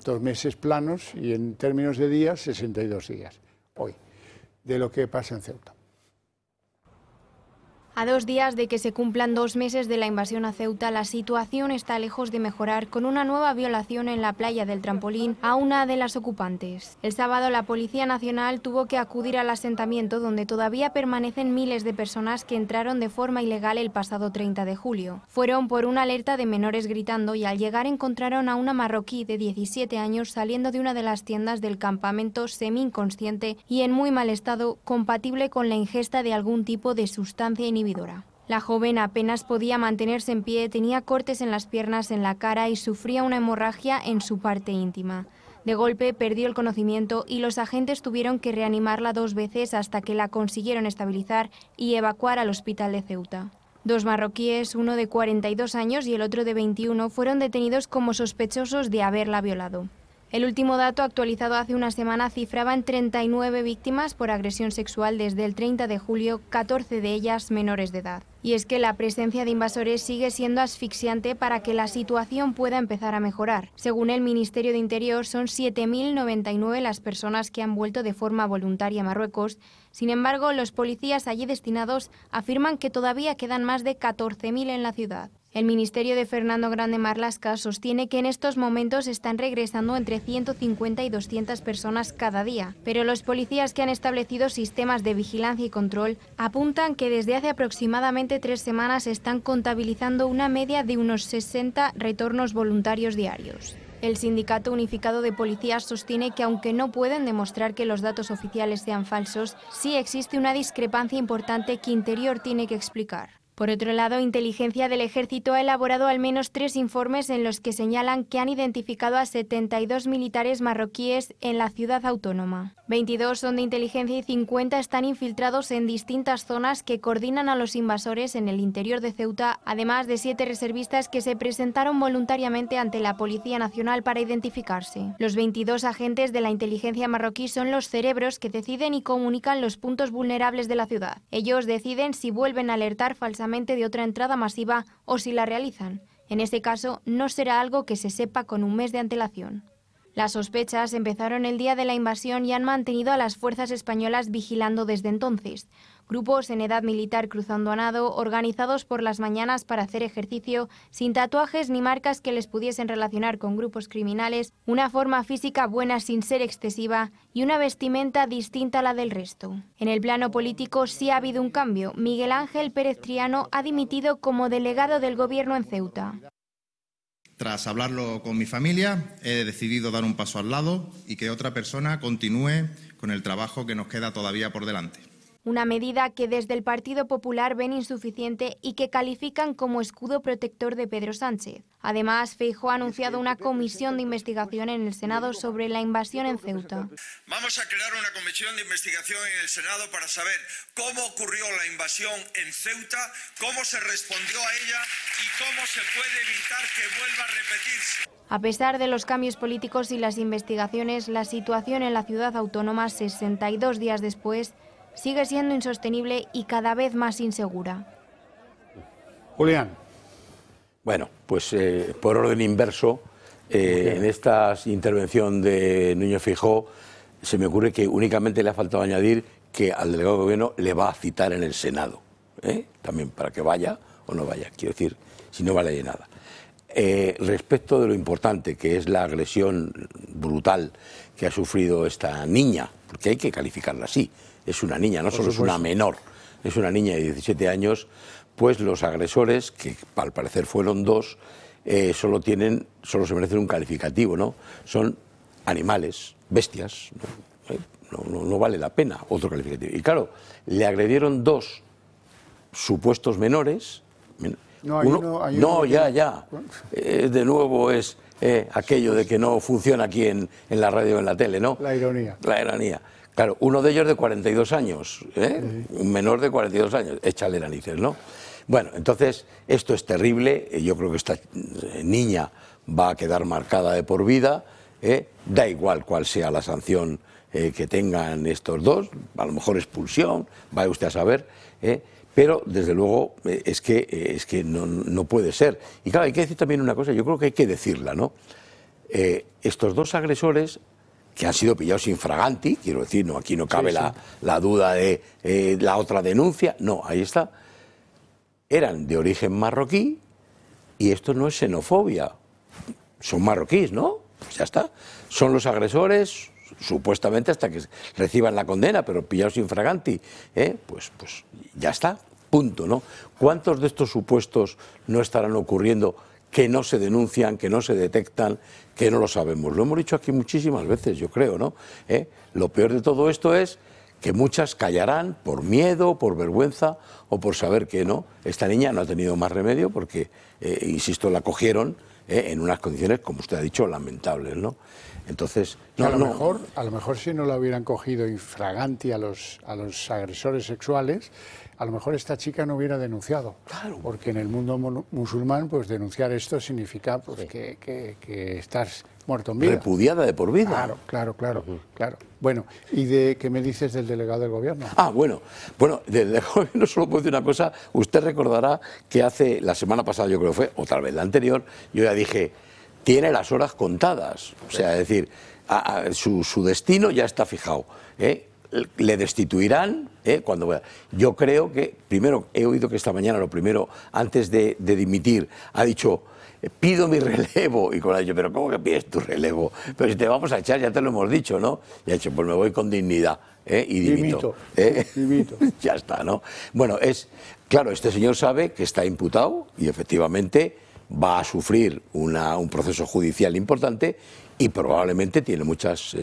2 meses planos y en términos de días 62 días hoy de lo que pasa en Ceuta. A 2 días de que se cumplan 2 meses de la invasión a Ceuta, la situación está lejos de mejorar con una nueva violación en la playa del Trampolín a una de las ocupantes. El sábado la Policía Nacional tuvo que acudir al asentamiento donde todavía permanecen miles de personas que entraron de forma ilegal el pasado 30 de julio. Fueron por una alerta de menores gritando y al llegar encontraron a una marroquí de 17 años saliendo de una de las tiendas del campamento semi-inconsciente y en muy mal estado, compatible con la ingesta de algún tipo de sustancia inhibidora. La joven apenas podía mantenerse en pie, tenía cortes en las piernas, en la cara y sufría una hemorragia en su parte íntima. De golpe perdió el conocimiento y los agentes tuvieron que reanimarla 2 veces hasta que la consiguieron estabilizar y evacuar al hospital de Ceuta. 2 marroquíes, uno de 42 años y el otro de 21, fueron detenidos como sospechosos de haberla violado. El último dato, actualizado hace una semana, cifraba en 39 víctimas por agresión sexual desde el 30 de julio, 14 de ellas menores de edad. Y es que la presencia de invasores sigue siendo asfixiante para que la situación pueda empezar a mejorar. Según el Ministerio de Interior, son 7.099 las personas que han vuelto de forma voluntaria a Marruecos. Sin embargo, los policías allí destinados afirman que todavía quedan más de 14.000 en la ciudad. El ministerio de Fernando Grande Marlaska sostiene que en estos momentos están regresando entre 150 y 200 personas cada día, pero los policías que han establecido sistemas de vigilancia y control apuntan que desde hace aproximadamente 3 semanas están contabilizando una media de unos 60 retornos voluntarios diarios. El Sindicato Unificado de Policías sostiene que aunque no pueden demostrar que los datos oficiales sean falsos, sí existe una discrepancia importante que Interior tiene que explicar. Por otro lado, Inteligencia del Ejército ha elaborado al menos 3 informes en los que señalan que han identificado a 72 militares marroquíes en la ciudad autónoma. 22 son de inteligencia y 50 están infiltrados en distintas zonas que coordinan a los invasores en el interior de Ceuta, además de 7 reservistas que se presentaron voluntariamente ante la Policía Nacional para identificarse. Los 22 agentes de la inteligencia marroquí son los cerebros que deciden y comunican los puntos vulnerables de la ciudad. Ellos deciden si vuelven a alertar falsamente de otra entrada masiva o si la realizan. En este caso, no será algo que se sepa con un mes de antelación. Las sospechas empezaron el día de la invasión y han mantenido a las fuerzas españolas vigilando desde entonces. Grupos en edad militar cruzando a nado, organizados por las mañanas para hacer ejercicio, sin tatuajes ni marcas que les pudiesen relacionar con grupos criminales, una forma física buena sin ser excesiva y una vestimenta distinta a la del resto. En el plano político sí ha habido un cambio. Miguel Ángel Pérez Triano ha dimitido como delegado del gobierno en Ceuta. Tras hablarlo con mi familia, he decidido dar un paso al lado y que otra persona continúe con el trabajo que nos queda todavía por delante. Una medida que desde el Partido Popular ven insuficiente y que califican como escudo protector de Pedro Sánchez. Además, Feijóo ha anunciado una comisión de investigación en el Senado sobre la invasión en Ceuta. Vamos a crear una comisión de investigación en el Senado para saber cómo ocurrió la invasión en Ceuta, cómo se respondió a ella y cómo se puede evitar que vuelva a repetirse. A pesar de los cambios políticos y las investigaciones, la situación en la ciudad autónoma, 62 días después, sigue siendo insostenible y cada vez más insegura. Julián. Bueno, pues por orden inverso, en esta intervención de Núñez Feijóo se me ocurre que únicamente le ha faltado añadir que al delegado de gobierno le va a citar en el Senado, también para que vaya o no vaya, quiero decir, si no vale de nada. Respecto de lo importante que es la agresión brutal que ha sufrido esta niña, porque hay que calificarla así, es una niña, no solo es una menor, es una niña de 17 años, pues los agresores, que al parecer fueron 2, solo se merecen un calificativo, ¿no? Son animales, bestias, no vale la pena otro calificativo. Y claro, le agredieron 2 supuestos menores. Ya. De nuevo es aquello de que no funciona aquí en la radio o en la tele, ¿no? La ironía. La ironía. Claro, uno de ellos de 42 años, un menor de 42 años, échale narices, ¿no? Bueno, entonces, esto es terrible, yo creo que esta niña va a quedar marcada de por vida, da igual cuál sea la sanción que tengan estos 2, a lo mejor expulsión, vaya usted a saber, pero desde luego es que no puede ser. Y claro, hay que decir también una cosa, yo creo que hay que decirla, ¿no? estos dos agresores, que han sido pillados infraganti, quiero decir, no, aquí no cabe la duda de la otra denuncia, no, ahí está, eran de origen marroquí y esto no es xenofobia, son marroquíes, ¿no? Pues ya está, son los agresores, supuestamente hasta que reciban la condena, pero pillados infraganti, pues ya está, punto, ¿no? ¿Cuántos de estos supuestos no estarán ocurriendo que no se denuncian, que no se detectan, que no lo sabemos? Lo hemos dicho aquí muchísimas veces, yo creo, ¿no? Lo peor de todo esto es que muchas callarán por miedo, por vergüenza o por saber que no. Esta niña no ha tenido más remedio porque, insisto, la cogieron en unas condiciones, como usted ha dicho, lamentables, ¿no? Entonces, a lo mejor si no la hubieran cogido infraganti a los agresores sexuales, a lo mejor esta chica no hubiera denunciado. Claro. Porque en el mundo musulmán, pues denunciar esto significa pues, que estás muerto en vida. Repudiada de por vida. Claro. Bueno, ¿y qué me dices del delegado del gobierno? Bueno, del delegado del gobierno solo puedo decir una cosa. Usted recordará que hace, la semana pasada yo creo que fue, o tal vez la anterior, yo ya dije, tiene las horas contadas. O sea, es decir, su destino ya está fijado. Le destituirán cuando... Yo creo que, primero, he oído que esta mañana, lo primero, antes de dimitir, ha dicho, pido mi relevo, y con ha dicho, pero ¿cómo que pides tu relevo? Pero si te vamos a echar, ya te lo hemos dicho, ¿no? Y ha dicho, pues me voy con dignidad, y dimito. Dimito. Ya está, ¿no? Bueno, claro, este señor sabe que está imputado y efectivamente va a sufrir un proceso judicial importante y probablemente tiene muchas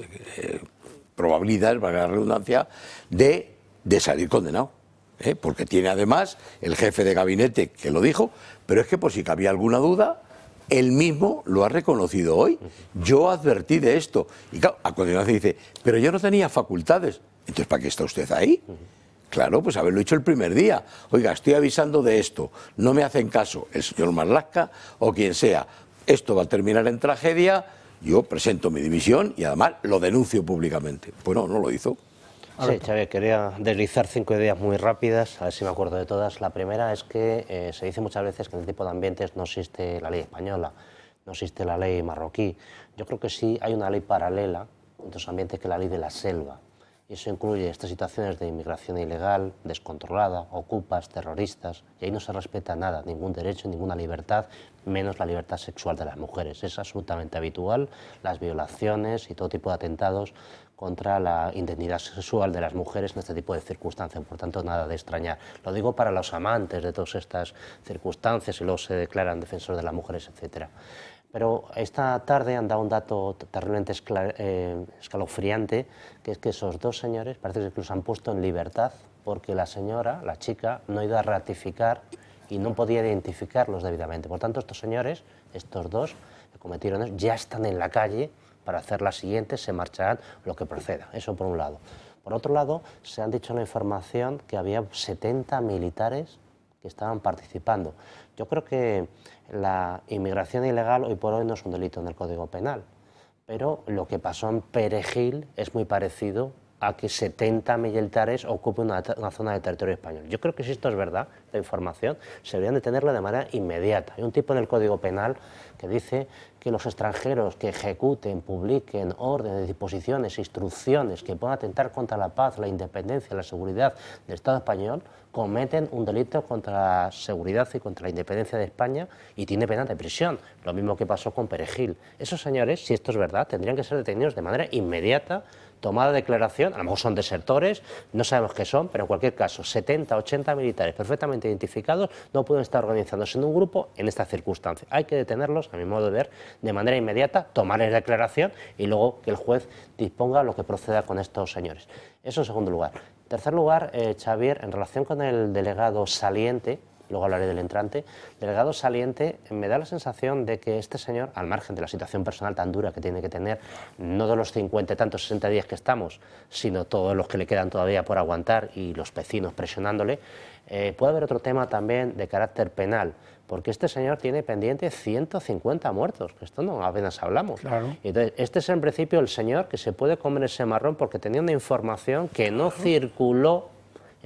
probabilidades, valga la redundancia, de salir condenado. Porque tiene además el jefe de gabinete que lo dijo, pero es que por si cabía alguna duda, él mismo lo ha reconocido hoy. Yo advertí de esto. Y claro, a continuación dice, pero yo no tenía facultades. Entonces, ¿para qué está usted ahí? Claro, pues haberlo hecho el primer día. Oiga, estoy avisando de esto, no me hacen caso el señor Marlaska o quien sea. Esto va a terminar en tragedia, yo presento mi dimisión y además lo denuncio públicamente. Pues no lo hizo. Sí, Xavier, quería deslizar 5 ideas muy rápidas, a ver si me acuerdo de todas. La primera es que se dice muchas veces que en este tipo de ambientes no existe la ley española, no existe la ley marroquí. Yo creo que sí hay una ley paralela en estos ambientes, que es la ley de la selva. Y eso incluye estas situaciones de inmigración ilegal, descontrolada, ocupas, terroristas, y ahí no se respeta nada, ningún derecho, ninguna libertad, menos la libertad sexual de las mujeres. Es absolutamente habitual las violaciones y todo tipo de atentados contra la indemnidad sexual de las mujeres en este tipo de circunstancias, por tanto nada de extrañar. Lo digo para los amantes de todas estas circunstancias y luego se declaran defensores de las mujeres, etcétera. Pero esta tarde han dado un dato terriblemente escalofriante, que es que esos dos señores parece que los han puesto en libertad porque la señora, la chica, no ha ido a ratificar y no podía identificarlos debidamente. Por tanto, estos señores, estos dos que cometieron eso, ya están en la calle para hacer las siguientes, se marcharán lo que proceda. Eso por un lado. Por otro lado, se han dicho en la información que había 70 militares que estaban participando. Yo creo que la inmigración ilegal hoy por hoy no es un delito en el Código Penal, pero lo que pasó en Perejil es muy parecido a que 70 militares ocupen una zona de territorio español. Yo creo que si esto es verdad, esta información, se deberían de tenerla de manera inmediata. Hay un tipo en el Código Penal que dice que los extranjeros que ejecuten, publiquen órdenes, disposiciones, instrucciones que puedan atentar contra la paz, la independencia, la seguridad del Estado español, cometen un delito contra la seguridad y contra la independencia de España y tiene pena de prisión. Lo mismo que pasó con Perejil. Esos señores, si esto es verdad, tendrían que ser detenidos de manera inmediata, tomada declaración, a lo mejor son desertores, no sabemos qué son, pero en cualquier caso, 70, 80 militares perfectamente identificados no pueden estar organizándose en un grupo en esta circunstancia. Hay que detenerlos, a mi modo de ver, de manera inmediata, tomarles declaración y luego que el juez disponga lo que proceda con estos señores. Eso en segundo lugar. En tercer lugar, Xavier, en relación con el delegado saliente, luego hablaré del entrante, delegado saliente, me da la sensación de que este señor, al margen de la situación personal tan dura que tiene que tener, no de los 50 y tantos, 60 días que estamos, sino todos los que le quedan todavía por aguantar y los vecinos presionándole, puede haber otro tema también de carácter penal, porque este señor tiene pendiente 150 muertos, que esto no apenas hablamos. Claro. Entonces, este es en principio el señor que se puede comer ese marrón porque tenía una información que no circuló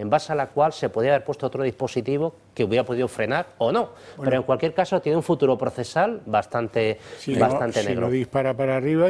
en base a la cual se podía haber puesto otro dispositivo que hubiera podido frenar o no. Pero en cualquier caso tiene un futuro procesal bastante negro. Si no dispara para arriba,